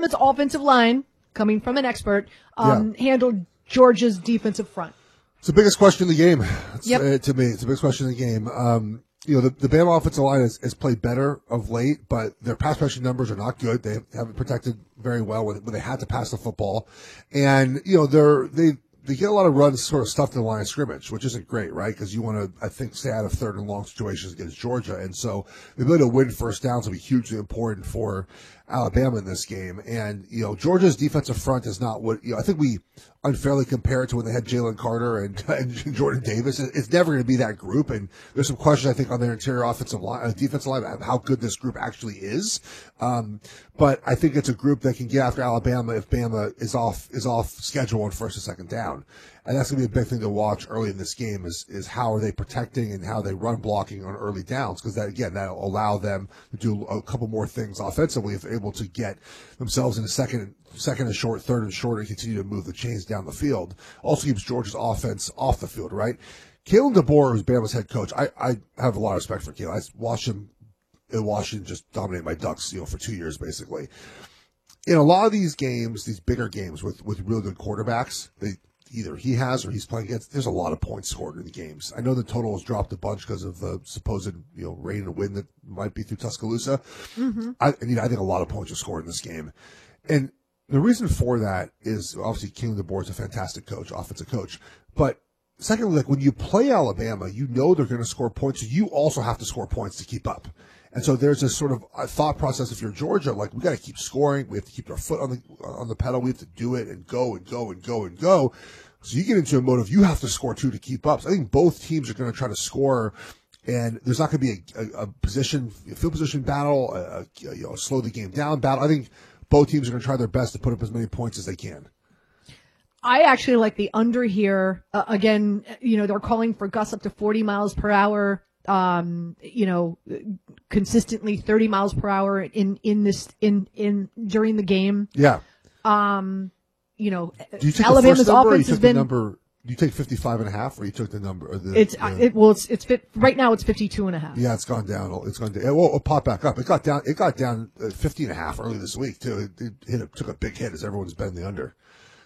Alabama's offensive line, coming from an expert, handled Georgia's defensive front? It's the biggest question in the game. To me, it's the biggest question in the game. The Bama offensive line has played better of late, but their pass rushing numbers are not good. They haven't protected very well when they had to pass the football. And, they get a lot of runs sort of stuffed in the line of scrimmage, which isn't great, right? Because you want to, I think, stay out of third and long situations against Georgia. And so the ability to win first downs will be hugely important for Alabama in this game. And, Georgia's defensive front is not what, I think we unfairly compare it to when they had Jalen Carter and Jordan Davis. It's never going to be that group. And there's some questions, I think, on their interior offensive line, defensive line, about how good this group actually is. But I think it's a group that can get after Alabama if Bama is off schedule on first and second down. And that's going to be a big thing to watch early in this game is how are they protecting and how they run blocking on early downs, because that'll allow them to do a couple more things offensively if they're able to get themselves in a second and short, third and short, and continue to move the chains down the field. Also keeps Georgia's offense off the field, right? Kalen DeBoer, who's Bama's head coach, I have a lot of respect for Kalen. I watched him in Washington just dominate my Ducks, for 2 years basically. In a lot of these games, these bigger games with really good quarterbacks, either he has or he's playing against, there's a lot of points scored in the games. I know the total has dropped a bunch because of the supposed, rain and wind that might be through Tuscaloosa. Mm-hmm. I think a lot of points are scored in this game. And the reason for that is obviously Kalen DeBoer is a fantastic coach, offensive coach. But secondly, when you play Alabama, they're going to score points. So you also have to score points to keep up. And so there's this sort of thought process. If you're Georgia, we got to keep scoring. We have to keep our foot on the pedal. We have to do it and go and go and go and go. So you get into a mode of you have to score too to keep up. So I think both teams are going to try to score, and there's not going to be a field position battle, slow the game down battle. I think both teams are going to try their best to put up as many points as they can. I actually like the under here. Again, they're calling for gusts up to 40 miles per hour. Consistently 30 miles per hour in during the game. Yeah. Do you take Alabama's the first number, offense has been. Do you take 55.5, or you took the number? It's right now it's 52.5. Yeah, it's gone down. It'll pop back up. It got down 50.5 early this week too. It took a big hit as everyone's betting the under.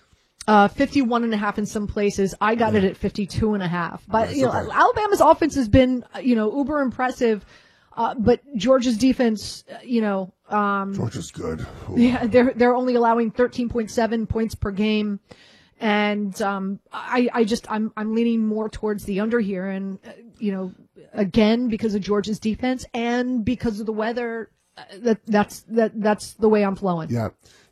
51.5 in some places. I got it at 52.5. But, Alabama's offense has been, uber impressive. But Georgia's defense, Georgia's good. Ooh. Yeah, they're only allowing 13.7 points per game. And, I'm leaning more towards the under here. And, again, because of Georgia's defense and because of the weather, that's the way I'm flowing. Yeah.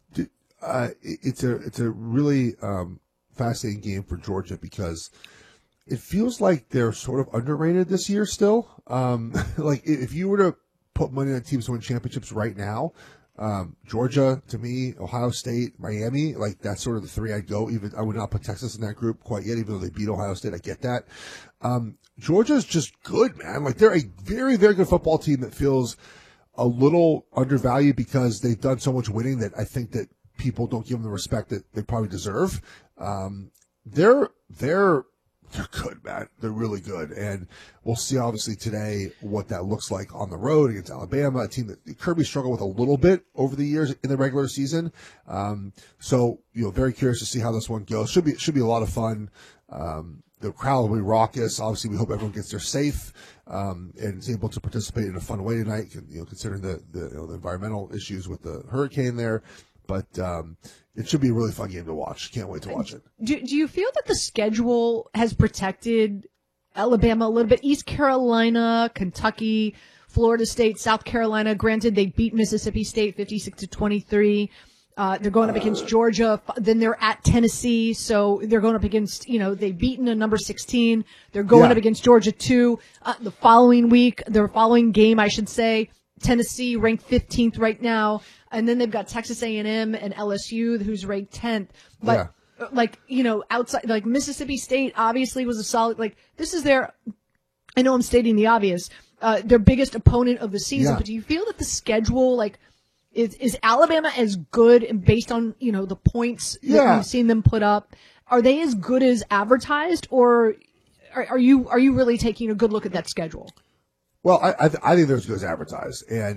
It's a really fascinating game for Georgia because it feels like they're sort of underrated this year still. If you were to put money on teams to win championships right now, Georgia, to me, Ohio State, Miami, that's sort of the three I'd go. Even I would not put Texas in that group quite yet, even though they beat Ohio State. I get that. Georgia's just good, man. They're a very, very good football team that feels a little undervalued because they've done so much winning that I think that people don't give them the respect that they probably deserve. They're good, man. They're really good. And we'll see, obviously, today what that looks like on the road against Alabama, a team that Kirby struggled with a little bit over the years in the regular season. So, very curious to see how this one goes. Should be a lot of fun. The crowd will be raucous. Obviously, we hope everyone gets there safe, and is able to participate in a fun way tonight, considering the environmental issues with the hurricane there. But it should be a really fun game to watch. Can't wait to watch it. Do you feel that the schedule has protected Alabama a little bit? East Carolina, Kentucky, Florida State, South Carolina. Granted, they beat Mississippi State 56-23. They're going up against Georgia. Then they're at Tennessee. So they're going up against, they've beaten a number 16. They're going up against Georgia too. The following game, I should say, Tennessee ranked 15th right now. And then they've got Texas A&M and LSU, who's ranked 10th. But, outside, Mississippi State obviously was a solid, this is I know I'm stating the obvious, their biggest opponent of the season. Yeah. But do you feel that the schedule, is Alabama as good based on, the points that we've seen them put up? Are they as good as advertised, or are you really taking a good look at that schedule? Well, I think they're as good as advertised. And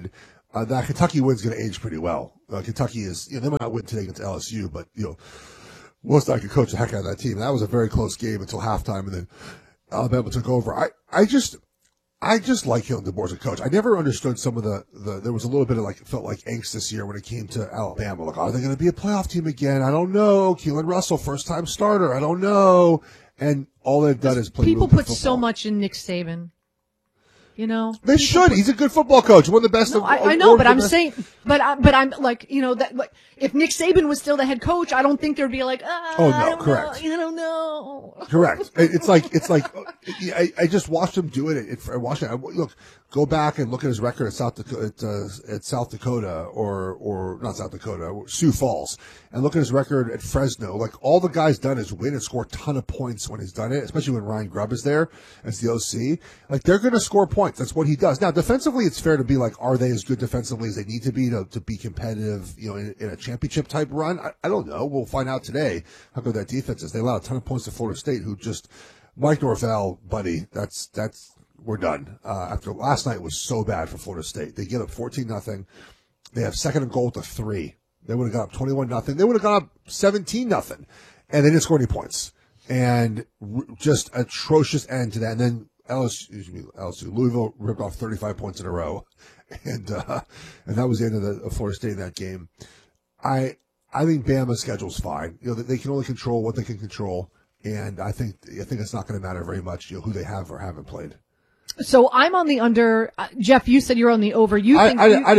That Kentucky win's going to age pretty well. Kentucky is, they might not win today against LSU, but, Wilson could coach the heck out of that team. That was a very close game until halftime, and then Alabama took over. I just like Kalen DeBoer as a coach. I never understood some of there was a little bit of felt like angst this year when it came to Alabama. Like, are they going to be a playoff team again? I don't know. Keelan Russell, first time starter. I don't know. And all they've done is play. People put so much in Nick Saban. They should. He's a good football coach. One of the best. No, I know, but I'm saying, but I'm like, if Nick Saban was still the head coach, I don't think there'd be like, correct. I don't know. Correct. It's like, I just watched him do it. Look, go back and look at his record at South Dakota, or not South Dakota, Sioux Falls, and look at his record at Fresno. Like, all the guy's done is win and score a ton of points when he's done it, especially when Ryan Grubb is there as the OC. Like, they're going to score points. That's what he does. Now, defensively, it's fair to be like, are they as good defensively as they need to be to be competitive, in a championship type run? I don't know. We'll find out today how good that defense is. They allowed a ton of points to Florida State, who just, Mike Norvell, buddy, we're done. After last night was so bad for Florida State. They get up 14-0. They have second and goal to 3. They would have got up 21-0. They would have gone up 17-0. And they didn't score any points. And just atrocious end to that. And then LSU, Louisville ripped off 35 points in a row. And that was the end of Florida State in that game. I think Bama's schedule's fine. They can only control what they can control. And I think it's not going to matter very much, who they have or haven't played. So I'm on the under. Jeff, you said you're on the over. I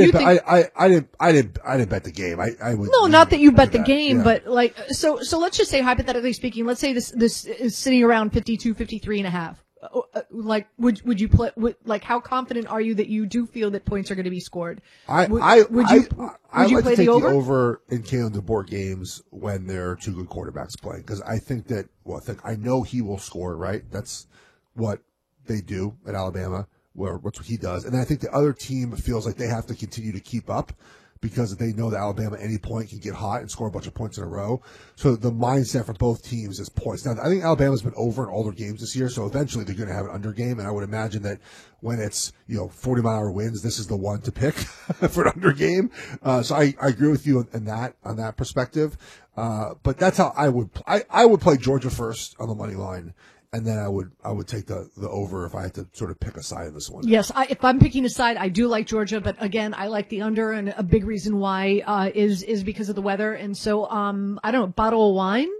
didn't bet the game. I would. No, not that you bet the game, but so let's just say, hypothetically speaking, let's say this is sitting around 52, 53 and a half. Would you play? How confident are you that you do feel that points are going to be scored? I like to take the over in Kalen DeBoer games when there are two good quarterbacks playing, because I think that I know he will score. Right, that's what they do at Alabama, that's what he does. And I think the other team feels like they have to continue to keep up, because they know that Alabama at any point can get hot and score a bunch of points in a row. So the mindset for both teams is points. Now, I think Alabama's been over in all their games this year, so eventually they're going to have an under game, and I would imagine that when it's 40-mile-an-hour winds, this is the one to pick for an under game. So I agree with you on that perspective. But that's how I would play Georgia first on the money line. And then I would take the over if I had to sort of pick a side in this one. Yes, if I'm picking a side, I do like Georgia, but again, I like the under, and a big reason why is because of the weather. And so I don't know, bottle of wine.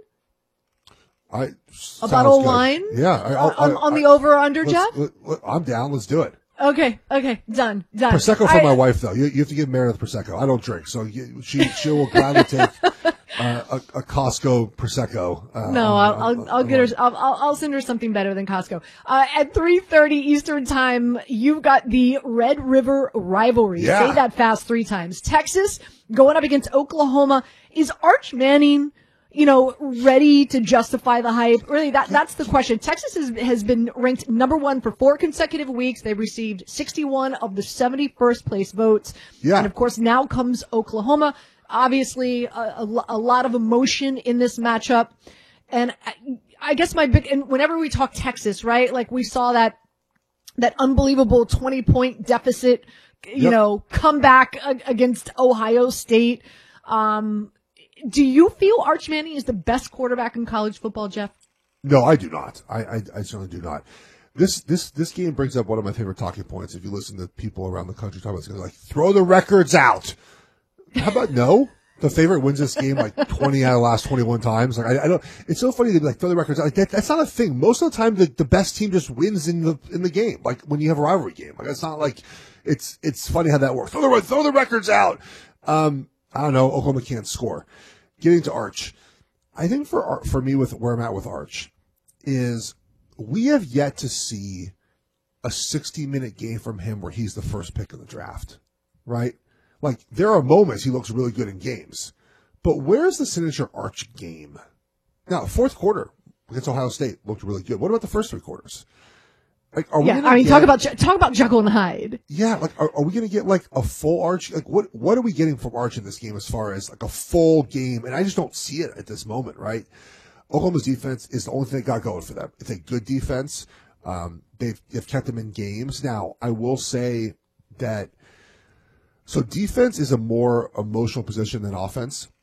A bottle of wine. Yeah, on the over or under, Jeff. I'm down. Let's do it. Okay, done. Prosecco for my wife, though. You have to give Meredith Prosecco. I don't drink, so she will gladly take a Costco Prosecco. No, I'll get her. I'll send her something better than Costco. At 3:30 Eastern time, you've got the Red River rivalry. Yeah. Say that fast 3 times. Texas going up against Oklahoma. Is Arch Manning, ready to justify the hype? Really, that's the question. Texas has been ranked number 1 for 4 consecutive weeks. They've received 61 of the 71st place votes. Yeah. And of course, now comes Oklahoma. Obviously, a lot of emotion in this matchup. And I guess and whenever we talk Texas, right? Like, we saw that unbelievable 20-point deficit, comeback against Ohio State. Do you feel Arch Manning is the best quarterback in college football, Jeff? No, I do not. I certainly do not. This game brings up one of my favorite talking points. If you listen to people around the country talk about it, it's throw the records out. How about no? The favorite wins this game 20 out of the last 21 times. I don't. It's so funny to be throw the records out. That's not a thing. Most of the time, the best team just wins in the game. Like when you have a rivalry game. It's not like it's funny how that works. Throw the records out. I don't know. Oklahoma can't score. Getting to Arch, I think for me with where I'm at with Arch is we have yet to see a 60-minute game from him where he's the first pick in the draft, right? Like, there are moments he looks really good in games. But where's the signature Arch game? Now, fourth quarter against Ohio State looked really good. What about the first 3 quarters? Talk about Jekyll and Hyde. Yeah, are we going to get a full Arch? What are we getting from Arch in this game as far as a full game? And I just don't see it at this moment, right? Oklahoma's defense is the only thing that got going for them. It's a good defense. They've kept them in games. Now, I will say that So defense is a more emotional position than offense.